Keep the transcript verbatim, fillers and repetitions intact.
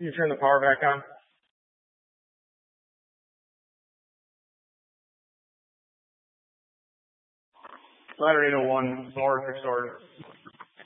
Can you turn the power back on? Ladder eight oh one, North restored.